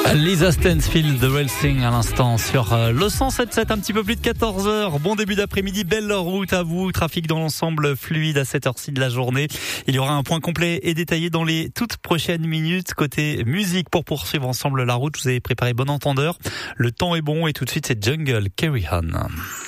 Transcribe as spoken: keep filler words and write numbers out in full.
Lisa Stansfield de Racing à l'instant sur le cent sept sept, un petit peu plus de quatorze heures. Bon début d'après-midi, belle route à vous. Trafic dans l'ensemble fluide à cette heure-ci de la journée. Il y aura un point complet et détaillé dans les toutes prochaines minutes. Côté musique, pour poursuivre ensemble la route, je vous ai préparé bon entendeur. Le temps est bon et tout de suite c'est Jungle, Carry On.